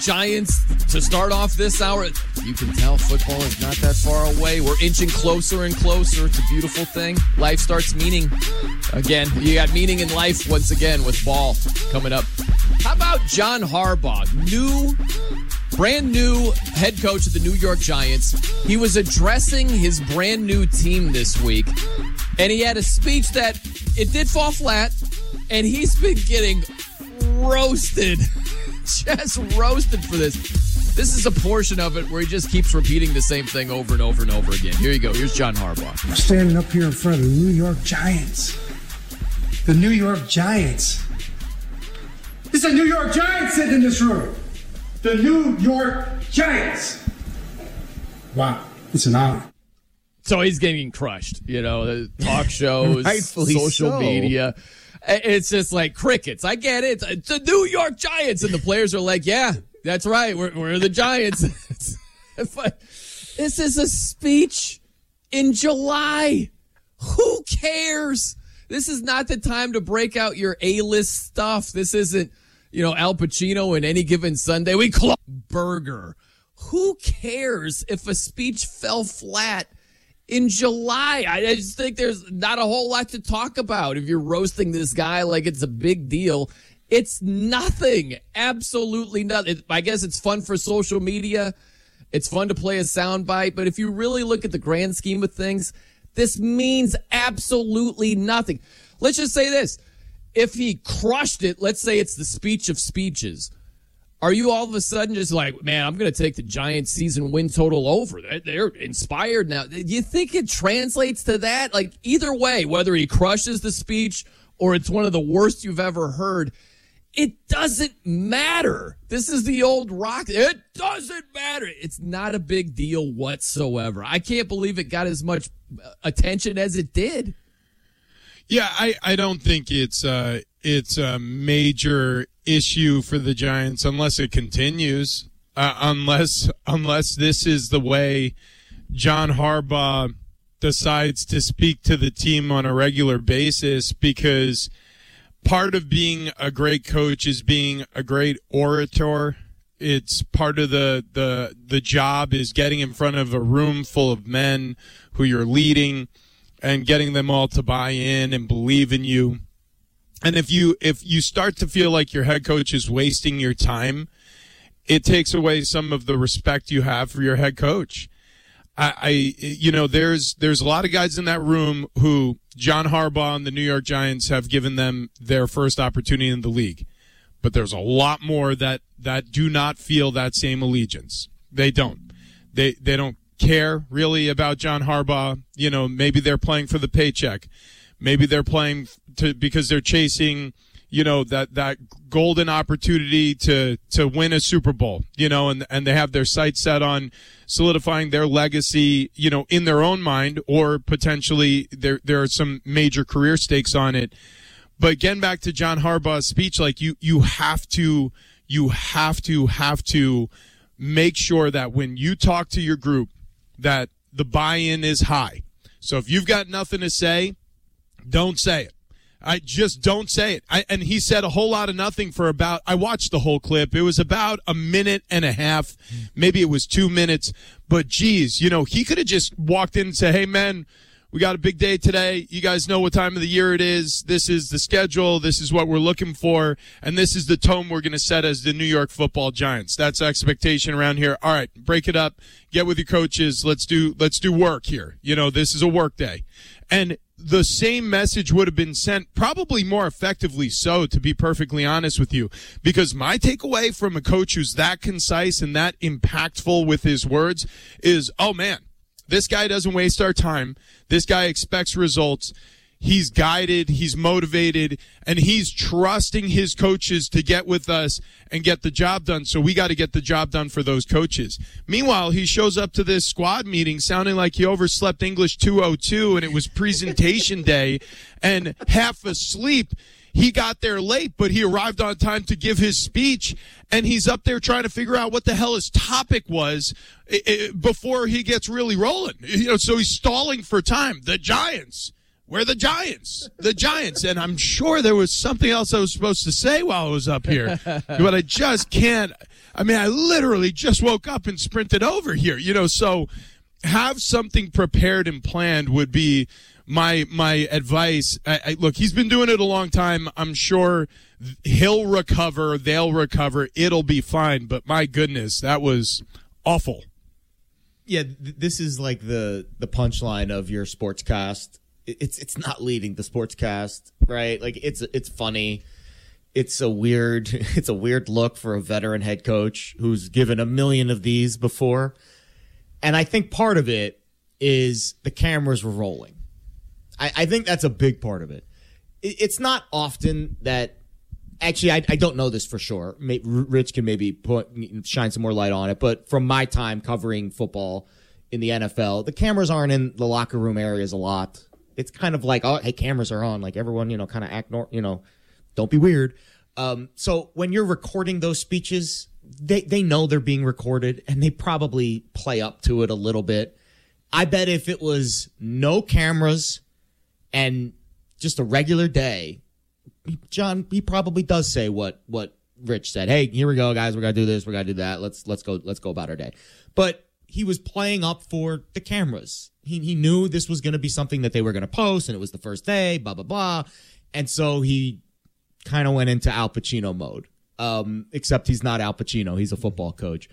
Giants to start off this hour. You can tell football is not that far away. We're inching closer and closer. It's a beautiful thing. Life starts meaning. Again, you got meaning in life once again with ball coming up. How about John Harbaugh, brand new head coach of the New York Giants? He was addressing his brand new team this week, and he had a speech that it did fall flat, and he's been getting roasted. Just roasted for this. This is a portion of it where he just keeps repeating the same thing over and over and over again. Here you go. Here's John Harbaugh. I'm standing up here in front of the New York Giants. The New York Giants. It's the New York Giants sitting in this room. The New York Giants. Wow. It's an honor. So he's getting crushed. The talk shows, social media. It's just like crickets. I get it. It's the New York Giants. And the players are like, yeah, that's right. We're the Giants. But this is a speech in July. Who cares? This is not the time to break out your A-list stuff. This isn't, Al Pacino in Any Given Sunday. We call burger. Who cares if a speech fell flat in July? I just think there's not a whole lot to talk about if you're roasting this guy like it's a big deal. It's nothing. Absolutely nothing. I guess it's fun for social media. It's fun to play a soundbite. But if you really look at the grand scheme of things, this means absolutely nothing. Let's just say this. If he crushed it, let's say it's the speech of speeches. Are you all of a sudden just like, man, I'm going to take the Giants season win total over? They're inspired now. Do you think it translates to that? Like, either way, whether he crushes the speech or it's one of the worst you've ever heard, it doesn't matter. This is the old rock. It doesn't matter. It's not a big deal whatsoever. I can't believe it got as much attention as it did. Yeah, I don't think it's a major issue for the Giants unless it continues. Unless this is the way John Harbaugh decides to speak to the team on a regular basis, because part of being a great coach is being a great orator. It's part of the job is getting in front of a room full of men who you're leading and getting them all to buy in and believe in you. And if you start to feel like your head coach is wasting your time, it takes away some of the respect you have for your head coach. There's a lot of guys in that room who John Harbaugh and the New York Giants have given them their first opportunity in the league. But there's a lot more that do not feel that same allegiance. They don't. They don't care really about John Harbaugh. Maybe they're playing for the paycheck. Maybe they're playing because they're chasing, that golden opportunity to win a Super Bowl, and they have their sights set on solidifying their legacy, in their own mind, or potentially there are some major career stakes on it. But getting back to John Harbaugh's speech, like you have to make sure that when you talk to your group, that the buy-in is high. So if you've got nothing to say, don't say it. I just don't say it. And he said a whole lot of nothing for I watched the whole clip. It was about a minute and a half. Maybe it was 2 minutes. But geez, he could have just walked in and said, hey, man, we got a big day today. You guys know what time of the year it is. This is the schedule. This is what we're looking for. And this is the tone we're going to set as the New York Football Giants. That's expectation around here. All right, break it up. Get with your coaches. Let's do work here. This is a work day. And the same message would have been sent, probably more effectively so, to be perfectly honest with you, because my takeaway from a coach who's that concise and that impactful with his words is, oh man, this guy doesn't waste our time. This guy expects results. He's guided, he's motivated, and he's trusting his coaches to get with us and get the job done. So we got to get the job done for those coaches. Meanwhile, he shows up to this squad meeting sounding like he overslept English 202 and it was presentation day and half asleep. He got there late, but he arrived on time to give his speech, and he's up there trying to figure out what the hell his topic was before he gets really rolling. So he's stalling for time. The Giants. We're the Giants. The Giants. And I'm sure there was something else I was supposed to say while I was up here. But I just can't. I mean, I literally just woke up and sprinted over here, so have something prepared and planned would be my advice. Look, he's been doing it a long time. I'm sure he'll recover. They'll recover. It'll be fine. But my goodness, that was awful. Yeah, this is like the punchline of your sportscast. It's not leading the sportscast, right? Like it's funny. It's a weird look for a veteran head coach who's given a million of these before. And I think part of it is the cameras were rolling. I think that's a big part of it. It's not often that – actually, I don't know this for sure. Rich can maybe shine some more light on it. But from my time covering football in the NFL, the cameras aren't in the locker room areas a lot. It's kind of like, oh, hey, cameras are on. Like everyone, kind of act, don't be weird. So when you're recording those speeches, they know they're being recorded, and they probably play up to it a little bit. I bet if it was no cameras – and just a regular day, John, he probably does say what Rich said. Hey, here we go, guys. We're gonna do this. We're gonna do that. Let's go about our day. But he was playing up for the cameras. He knew this was gonna be something that they were gonna post, and it was the first day. Blah blah blah. And so he kind of went into Al Pacino mode. Except he's not Al Pacino. He's a football coach.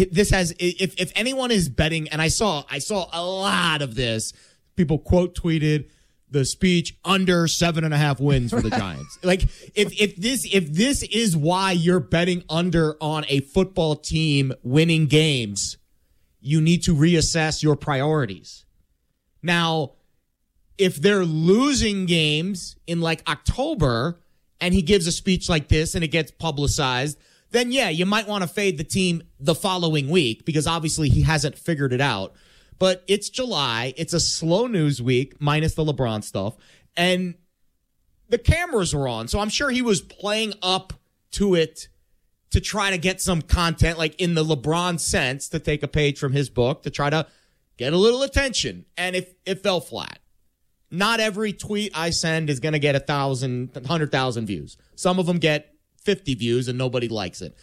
If anyone is betting, and I saw a lot of this. People quote tweeted the speech under 7.5 wins for the Giants. Like if this is why you're betting under on a football team winning games, you need to reassess your priorities. Now, if they're losing games in like October and he gives a speech like this and it gets publicized, then yeah, you might want to fade the team the following week because obviously he hasn't figured it out. But it's July. It's a slow news week, minus the LeBron stuff. And the cameras were on. So I'm sure he was playing up to it to try to get some content, like in the LeBron sense, to take a page from his book, to try to get a little attention. And if it fell flat. Not every tweet I send is going to get 100,000 views. Some of them get 50 views and nobody likes it.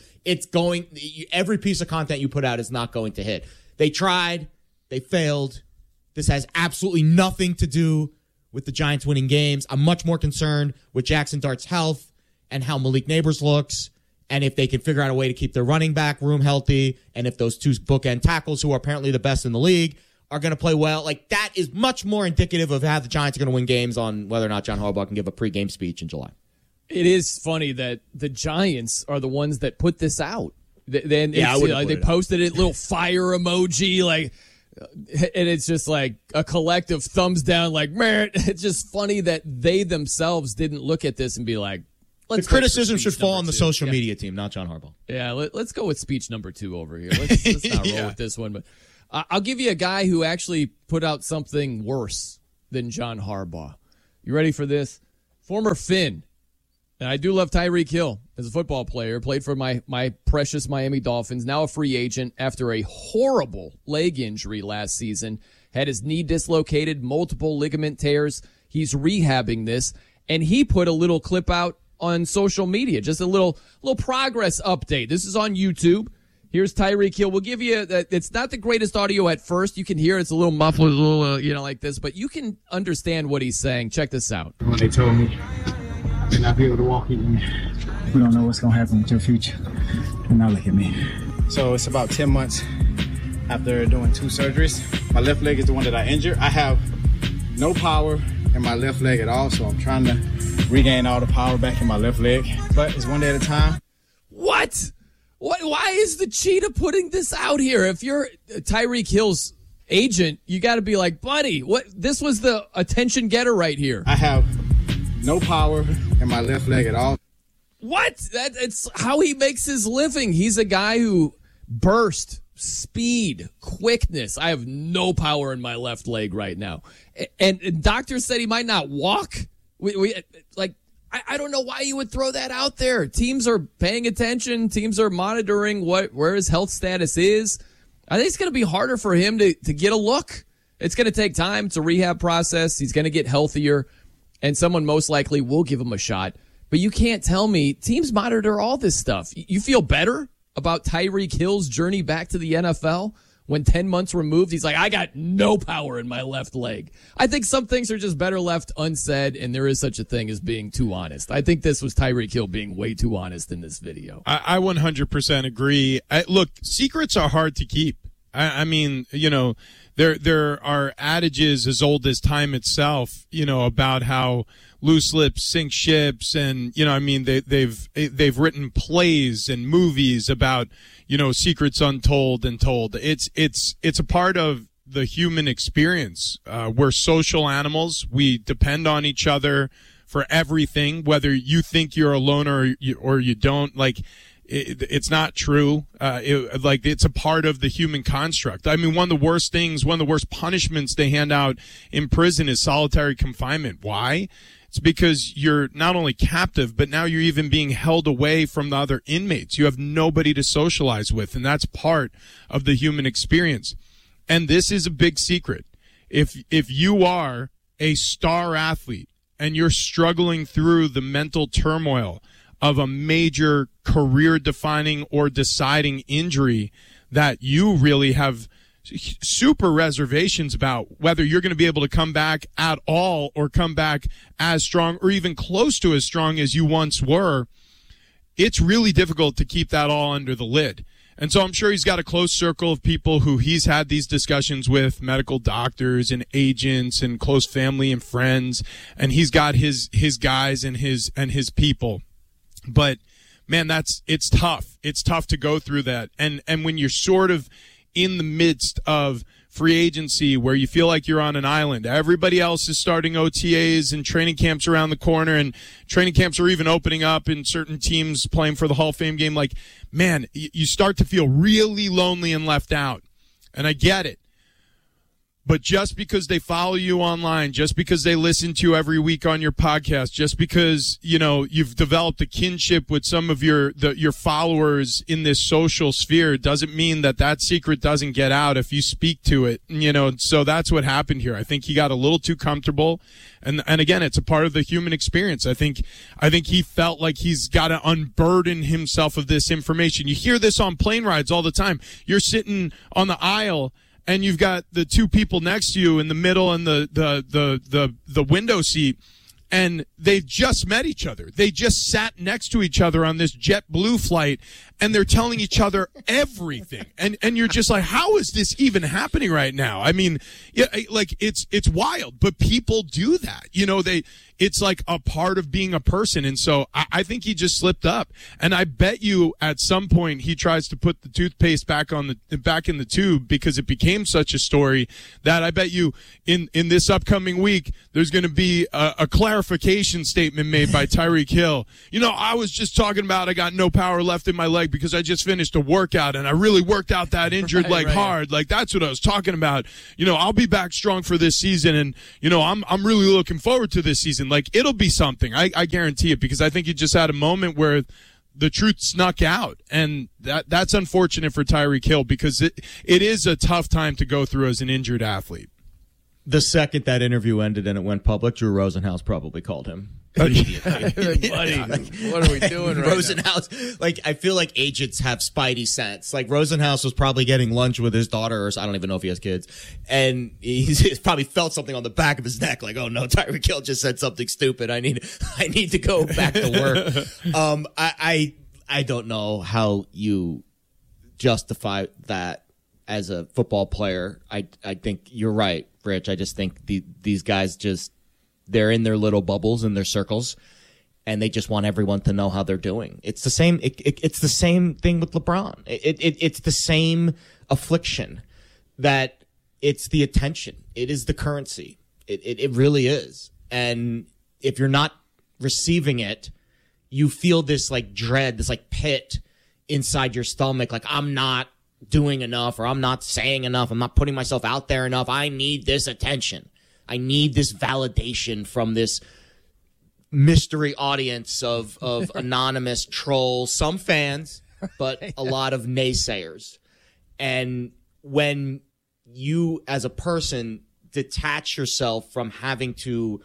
Every piece of content you put out is not going to hit. They tried. They failed. This has absolutely nothing to do with the Giants winning games. I'm much more concerned with Jackson Dart's health and how Malik Neighbors looks, and if they can figure out a way to keep their running back room healthy, and if those two bookend tackles, who are apparently the best in the league, are going to play well. Like, that is much more indicative of how the Giants are going to win games on whether or not John Harbaugh can give a pregame speech in July. It is funny that the Giants are the ones that put this out. They posted a little fire emoji, like, and it's just like a collective thumbs down, like, man. It's just funny that they themselves didn't look at this and be like, the criticism should fall on the social media team, not John Harbaugh. Yeah, let's go with speech number 2 over here. Let's not roll with this one. But I'll give you a guy who actually put out something worse than John Harbaugh. You ready for this? Former Finn. And I do love Tyreek Hill as a football player. Played for my precious Miami Dolphins. Now a free agent after a horrible leg injury last season. Had his knee dislocated, multiple ligament tears. He's rehabbing this. And he put a little clip out on social media. Just a little progress update. This is on YouTube. Here's Tyreek Hill. We'll give you it's not the greatest audio at first. You can hear it's a little muffled, a little, like this. But you can understand what he's saying. Check this out. When they told me and I'll be able to walk again. We don't know what's going to happen with your future. And now look at me. So it's about 10 months after doing 2 surgeries. My left leg is the one that I injured. I have no power in my left leg at all, so I'm trying to regain all the power back in my left leg. But it's one day at a time. What? Why is the cheetah putting this out here? If you're Tyreek Hill's agent, you got to be like, buddy, what? This was the attention getter right here. I have no power in my left leg at all. What? It's how he makes his living. He's a guy who burst, speed, quickness. I have no power in my left leg right now. And doctors said he might not walk. I don't know why you would throw that out there. Teams are paying attention. Teams are monitoring where his health status is. I think it's going to be harder for him to get a look. It's going to take time. It's a rehab process. He's going to get healthier, and someone most likely will give him a shot. But you can't tell me teams monitor all this stuff. You feel better about Tyreek Hill's journey back to the NFL? When 10 months removed, he's like, I got no power in my left leg. I think some things are just better left unsaid, and there is such a thing as being too honest. I think this was Tyreek Hill being way too honest in this video. I 100% agree. Look, secrets are hard to keep. I mean, you know, there are adages as old as time itself, you know, about how loose lips sink ships, and you know, I mean, they've written plays and movies about, you know, secrets untold and told. It's a part of the human experience. We're social animals. We depend on each other for everything, whether you think you're alone or you don't. Like, it's not true. It's a part of the human construct. I mean, one of the worst punishments they hand out in prison is solitary confinement. Why? It's because you're not only captive, but now you're even being held away from the other inmates. You have nobody to socialize with, and that's part of the human experience. And this is a big secret. If you are a star athlete and you're struggling through the mental turmoil of a major career-defining or deciding injury that you really have super reservations about whether you're going to be able to come back at all or come back as strong or even close to as strong as you once were, it's really difficult to keep that all under the lid. And so I'm sure he's got a close circle of people who he's had these discussions with, medical doctors and agents and close family and friends, and he's got his guys and his people. But man, it's tough. It's tough to go through that. And when you're sort of in the midst of free agency where you feel like you're on an island, everybody else is starting OTAs and training camps around the corner, and training camps are even opening up in certain teams playing for the Hall of Fame game. Like, man, you start to feel really lonely and left out. And I get it. But just because they follow you online, just because they listen to you every week on your podcast, just because, you know, you've developed a kinship with some of your followers in this social sphere, doesn't mean that secret doesn't get out if you speak to it. You know, so that's what happened here. I think he got a little too comfortable. And again, it's a part of the human experience. I think he felt like he's got to unburden himself of this information. You hear this on plane rides all the time. You're sitting on the aisle and you've got the two people next to you in the middle and the window seat, and they've just met each other. They just sat next to each other on this JetBlue flight, and they're telling each other everything. And you're just like, how is this even happening right now? I mean, yeah, like it's wild, but people do that. You know, it's like a part of being a person. And so I think he just slipped up. And I bet you at some point he tries to put the toothpaste back in the tube, because it became such a story that I bet you in this upcoming week, there's going to be a clarification statement made by Tyreek Hill. You know, I was just talking about I got no power left in my leg because I just finished a workout and I really worked out that injured leg hard. Like, that's what I was talking about. You know, I'll be back strong for this season, and you know, I'm really looking forward to this season. Like, it'll be something. I guarantee it, because I think he just had a moment where the truth snuck out, and that's unfortunate for Tyreek Hill, because it is a tough time to go through as an injured athlete. The second that interview ended and it went public, Drew Rosenhaus probably called him. Buddy, what are we doing right Rosenhaus, now? Like, I feel like agents have spidey sense. Like, Rosenhaus was probably getting lunch with his daughter, or I don't even know if he has kids, and he's probably felt something on the back of his neck, like, oh no, Tyreek Hill just said something stupid. I need to go back to work. I don't know how you justify that as a football player. I think you're right, Rich. I just think these guys they're in their little bubbles in their circles, and they just want everyone to know how they're doing. It's the same. It's the same thing with LeBron. It's the same affliction, that it's the attention. It is the currency. It really is. And if you're not receiving it, you feel this like dread, this like pit inside your stomach. Like, I'm not doing enough, or I'm not saying enough. I'm not putting myself out there enough. I need this attention. I need this validation from this mystery audience of anonymous trolls, some fans, but a lot of naysayers. And when you, as a person, detach yourself from having to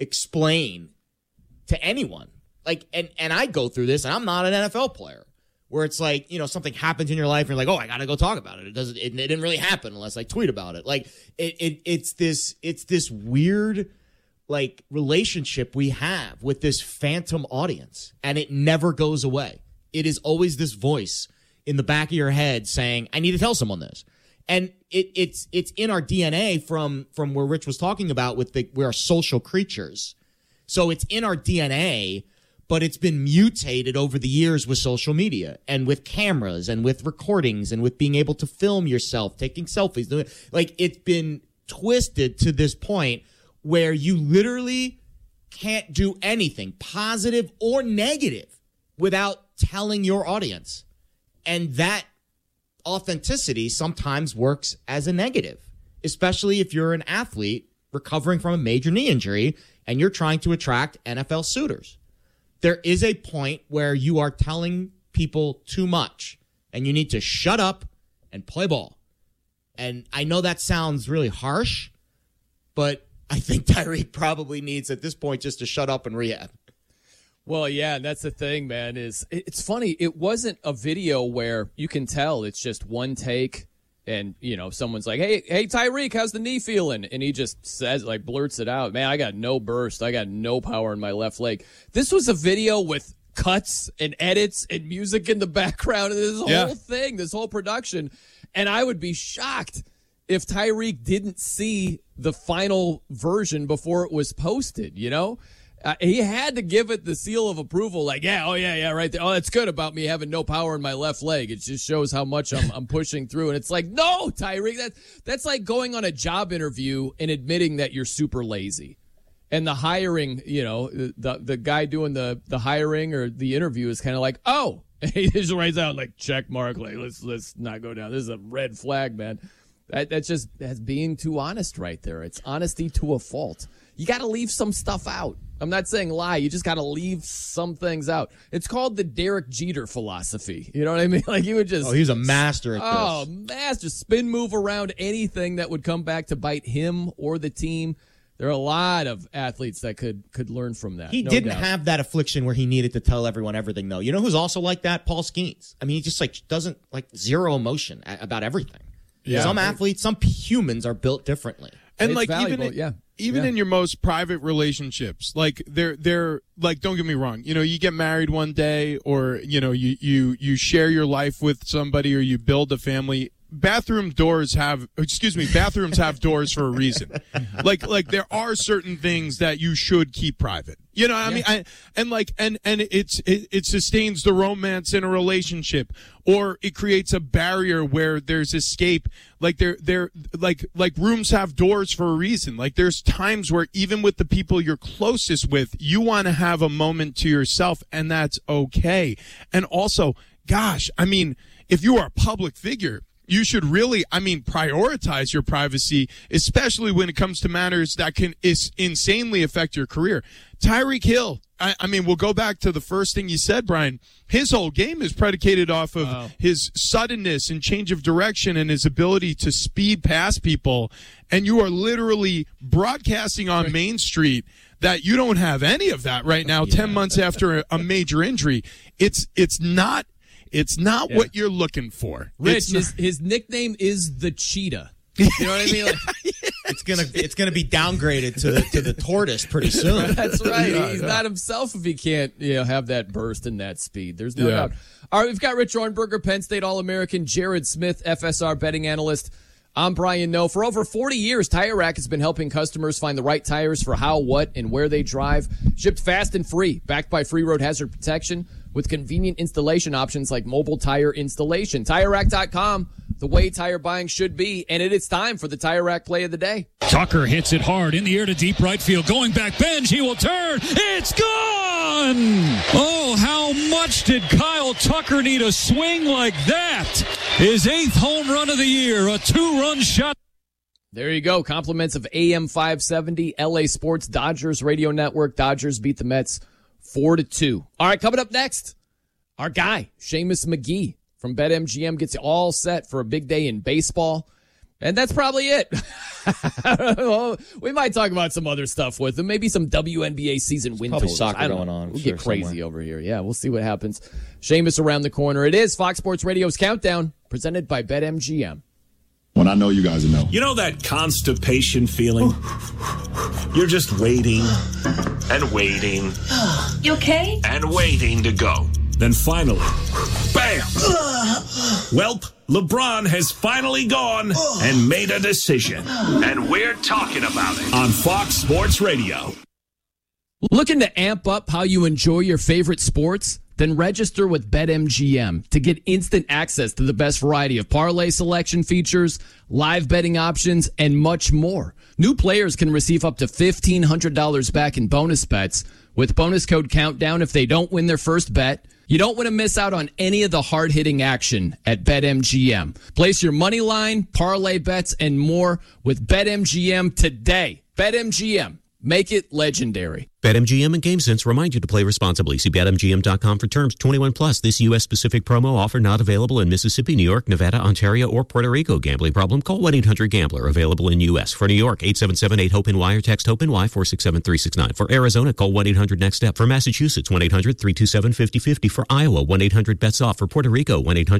explain to anyone, like, and I go through this, and I'm not an NFL player, where it's like, something happens in your life and you're like, oh, I got to go talk about it. It didn't really happen unless I tweet about it. Like it's this weird like relationship we have with this phantom audience, and it never goes away. It is always this voice in the back of your head saying, I need to tell someone this. And it's in our DNA from where Rich was talking about we are social creatures. So it's in our DNA, but it's been mutated over the years with social media and with cameras and with recordings and with being able to film yourself, taking selfies. Like, it's been twisted to this point where you literally can't do anything, positive or negative, without telling your audience. And that authenticity sometimes works as a negative, especially if you're an athlete recovering from a major knee injury and you're trying to attract NFL suitors. There is a point where you are telling people too much and you need to shut up and play ball. And I know that sounds really harsh, but I think Tyreek probably needs at this point just to shut up and rehab. Well, yeah, and that's the thing, man, is it's funny. It wasn't a video where you can tell it's just one take and, someone's like, hey, Tyreek, how's the knee feeling? And he just says, like, blurts it out. Man, I got no burst. I got no power in my left leg. This was a video with cuts and edits and music in the background and this whole thing, this whole production. And I would be shocked if Tyreek didn't see the final version before it was posted, he had to give it the seal of approval, like, right there. Oh, that's good about me having no power in my left leg. It just shows how much I'm pushing through. And it's like, no, Tyreek, that's like going on a job interview and admitting that you're super lazy. And the hiring, the guy doing the hiring or the interview is kind of like, oh, he just writes out like check mark, like let's not go down. This is a red flag, man. That's being too honest right there. It's honesty to a fault. You got to leave some stuff out. I'm not saying lie. You just got to leave some things out. It's called the Derek Jeter philosophy. You know what I mean? Like, you would just... Oh, he's a master at this. Oh, master. Spin move around anything that would come back to bite him or the team. There are a lot of athletes that could learn from that. He didn't have that affliction where he needed to tell everyone everything, though. You know who's also like that? Paul Skeens. I mean, he just doesn't zero emotion about everything. Yeah. Some athletes, some humans are built differently. And it's like valuable, even in your most private relationships, like they're like, don't get me wrong, you get married one day, or you share your life with somebody, or you build a family. Bathrooms have doors for a reason. Like there are certain things that you should keep private. I mean, it sustains the romance in a relationship, or it creates a barrier where there's escape. Like like rooms have doors for a reason. Like there's times where even with the people you're closest with, you want to have a moment to yourself, and that's okay. And also, gosh, I mean, if you are a public figure, you should really, prioritize your privacy, especially when it comes to matters that can insanely affect your career. Tyreek Hill, we'll go back to the first thing you said, Brian. His whole game is predicated off of his suddenness and change of direction and his ability to speed past people. And you are literally broadcasting on Main Street that you don't have any of that right now, 10 months after a major injury. It's not what you're looking for. Rich, his nickname is the Cheetah. You know what I mean? Like, it's gonna be downgraded to the tortoise pretty soon. That's right. He's not himself if he can't have that burst and that speed. There's no doubt. All right, we've got Rich Ohrnberger, Penn State All-American, Jared Smith, FSR betting analyst. I'm Brian Noe. For over 40 years, Tire Rack has been helping customers find the right tires for how, what, and where they drive. Shipped fast and free, backed by free road hazard protection with convenient installation options like mobile tire installation. TireRack.com, the way tire buying should be. And it is time for the Tire Rack play of the day. Tucker hits it hard in the air to deep right field. Going back, Benj, he will turn. It's gone! Oh, how much did Kyle Tucker need a swing like that? His 8th home run of the year, a 2-run shot. There you go. Compliments of AM 570, LA Sports, Dodgers Radio Network. Dodgers beat the Mets 4-2. All right, coming up next, our guy, Seamus McGee from BetMGM, gets you all set for a big day in baseball. And that's probably it. Well, we might talk about some other stuff with him. Maybe some WNBA season win totals. Soccer going on. We'll get crazy over here. Yeah, we'll see what happens. Sheamus around the corner. It is Fox Sports Radio's Countdown, presented by BetMGM. When I know you guys know. You know that constipation feeling? You're just waiting and waiting. You okay? And waiting to go. Then finally, bam! Welp, LeBron has finally gone and made a decision. And we're talking about it on Fox Sports Radio. Looking to amp up how you enjoy your favorite sports? Then register with BetMGM to get instant access to the best variety of parlay selection features, live betting options, and much more. New players can receive up to $1,500 back in bonus bets with bonus code Countdown if they don't win their first bet. You don't want to miss out on any of the hard-hitting action at BetMGM. Place your money line, parlay bets, and more with BetMGM today. BetMGM. Make it legendary. BetMGM and GameSense remind you to play responsibly. See BetMGM.com for terms. 21 plus. This U.S.-specific promo offer not available in Mississippi, New York, Nevada, Ontario, or Puerto Rico. Gambling problem? Call 1-800-GAMBLER. Available in U.S. For New York, 877-8-HOPE-NY or text HOPE-NY 467-369. For Arizona, call 1-800-NEXT-STEP. For Massachusetts, 1-800-327-5050. For Iowa, 1-800-BETS-OFF. For Puerto Rico,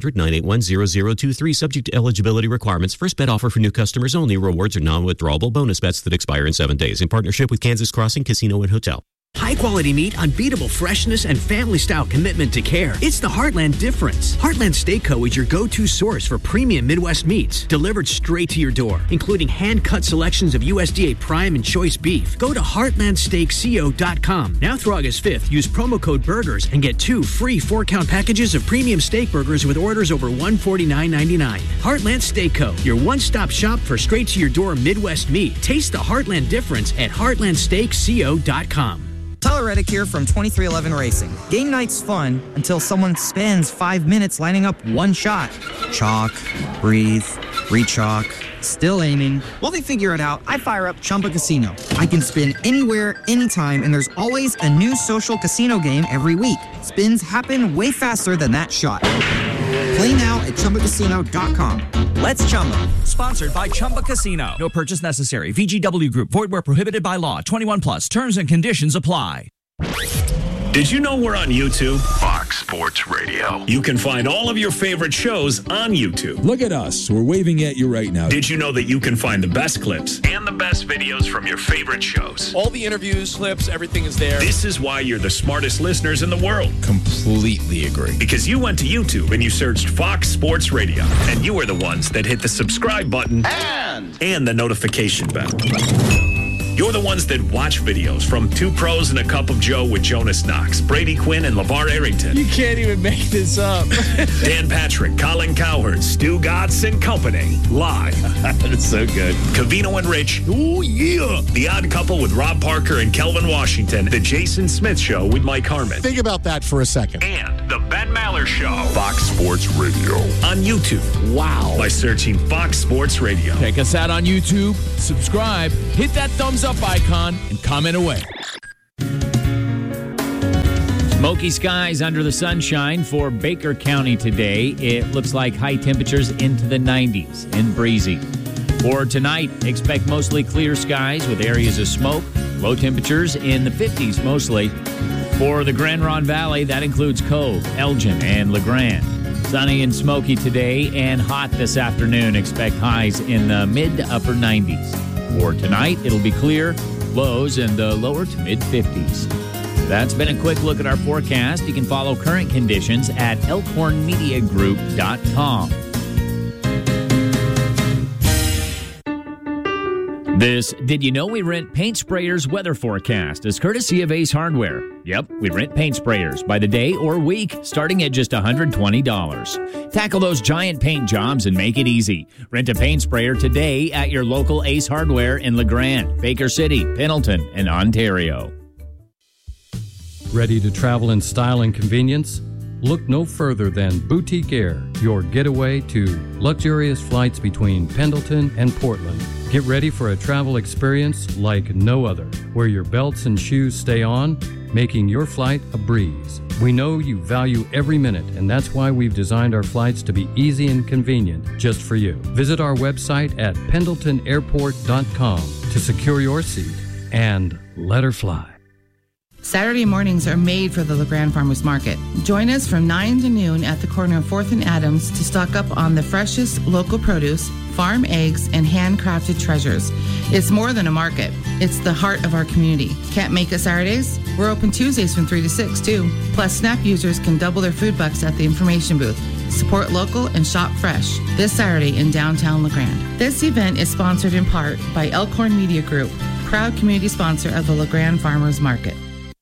1-800-981-0023. Subject to eligibility requirements. First bet offer for new customers only. Rewards are non-withdrawable bonus bets that expire in 7 days. In partnership with Kansas Crossing Casino and Hotel. High-quality meat, unbeatable freshness, and family-style commitment to care. It's the Heartland difference. Heartland Steak Co. is your go-to source for premium Midwest meats, delivered straight to your door, including hand-cut selections of USDA Prime and Choice beef. Go to heartlandsteakco.com. Now through August 5th, use promo code BURGERS and get 2 free 4-count packages of premium steak burgers with orders over $149.99. Heartland Steak Co., your one-stop shop for straight-to-your-door Midwest meat. Taste the Heartland difference at heartlandsteakco.com. Tyler Reddick here from 2311 Racing. Game night's fun until someone spends 5 minutes lining up one shot. Chalk, breathe, re-chalk, still aiming. While they figure it out, I fire up Chumba Casino. I can spin anywhere, anytime, and there's always a new social casino game every week. Spins happen way faster than that shot. Play now at ChumbaCasino.com. Let's Chumba. Sponsored by Chumba Casino. No purchase necessary. VGW Group. Void where prohibited by law. 21 plus. Terms and conditions apply. Did you know we're on YouTube? Fox Sports Radio. You can find all of your favorite shows on YouTube. Look at us. We're waving at you right now. Did you know that you can find the best clips and the best videos from your favorite shows? All the interviews, clips, everything is there. This is why you're the smartest listeners in the world. Completely agree. Because you went to YouTube and you searched Fox Sports Radio, and you were the ones that hit the subscribe button and the notification bell. You're the ones that watch videos from Two Pros and a Cup of Joe with Jonas Knox, Brady Quinn, and LeVar Arrington. You can't even make this up. Dan Patrick, Colin Cowherd, Stu Gatz and Company. Live. That's so good. Covino and Rich. Oh, yeah. The Odd Couple with Rob Parker and Kelvin Washington. The Jason Smith Show with Mike Harmon. Think about that for a second. And The Ben Maller Show. Fox Sports Radio. On YouTube. Wow. By searching Fox Sports Radio. Check us out on YouTube. Subscribe. Hit that thumbs up icon and comment away. Smoky skies under the sunshine for Baker County today. It looks like high temperatures into the 90s and breezy. For tonight, expect mostly clear skies with areas of smoke. Low temperatures in the 50s mostly. For the Grand Ronde Valley, that includes Cove, Elgin, and LeGrand. Sunny and smoky today and hot this afternoon. Expect highs in the mid to upper 90s. For tonight, it'll be clear, lows in the lower to mid-50s. That's been a quick look at our forecast. You can follow current conditions at elkhornmediagroup.com. This Did You Know We Rent Paint Sprayers weather forecast is courtesy of Ace Hardware. Yep, we rent paint sprayers by the day or week, starting at just $120. Tackle those giant paint jobs and make it easy. Rent a paint sprayer today at your local Ace Hardware in LeGrand, Baker City, Pendleton, and Ontario. Ready to travel in style and convenience? Look no further than Boutique Air, your getaway to luxurious flights between Pendleton and Portland. Get ready for a travel experience like no other, where your belts and shoes stay on, making your flight a breeze. We know you value every minute, and that's why we've designed our flights to be easy and convenient just for you. Visit our website at pendletonairport.com to secure your seat and let her fly. Saturday mornings are made for the LeGrand Farmers Market. Join us from 9 to noon at the corner of 4th and Adams to stock up on the freshest local produce, farm eggs, and handcrafted treasures. It's more than a market. It's the heart of our community. Can't make it Saturdays? We're open Tuesdays from 3 to 6, too. Plus, SNAP users can double their food bucks at the information booth. Support local and shop fresh this Saturday in downtown LeGrand. This event is sponsored in part by Elkhorn Media Group, proud community sponsor of the LeGrand Farmers Market.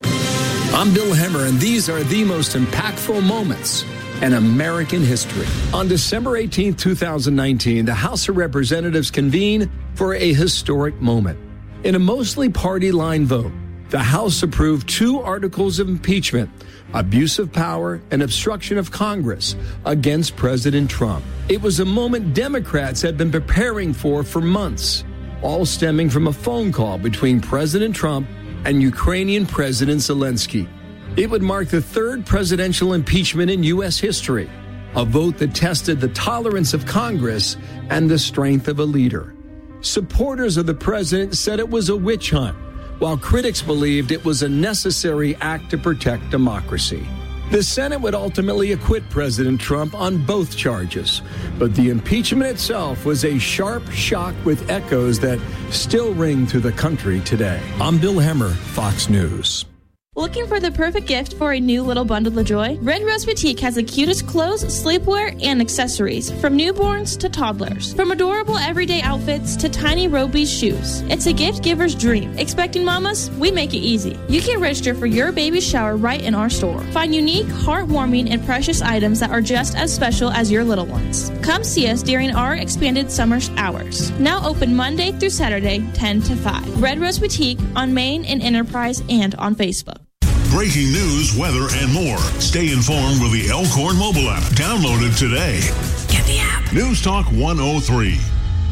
I'm Bill Hemmer, and these are the most impactful moments in American history. On December 18, 2019, the House of Representatives convened for a historic moment. In a mostly party-line vote, the House approved 2 articles of impeachment, abuse of power and obstruction of Congress, against President Trump. It was a moment Democrats had been preparing for months, all stemming from a phone call between President Trump and Ukrainian President Zelensky. It would mark the 3rd presidential impeachment in U.S. history, a vote that tested the tolerance of Congress and the strength of a leader. Supporters of the president said it was a witch hunt, while critics believed it was a necessary act to protect democracy. The Senate would ultimately acquit President Trump on both charges, but the impeachment itself was a sharp shock with echoes that still ring through the country today. I'm Bill Hemmer, Fox News. Looking for the perfect gift for a new little bundle of joy? Red Rose Boutique has the cutest clothes, sleepwear, and accessories, from newborns to toddlers. From adorable everyday outfits to tiny Robies shoes. It's a gift giver's dream. Expecting mamas? We make it easy. You can register for your baby's shower right in our store. Find unique, heartwarming, and precious items that are just as special as your little ones. Come see us during our expanded summer hours. Now open Monday through Saturday, 10 to 5. Red Rose Boutique on Main and Enterprise and on Facebook. Breaking news, weather, and more. Stay informed with the Elkhorn mobile app. Download it today. Get the app. News Talk 103.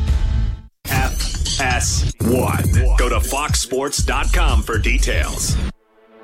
FS1. Go to foxsports.com for details.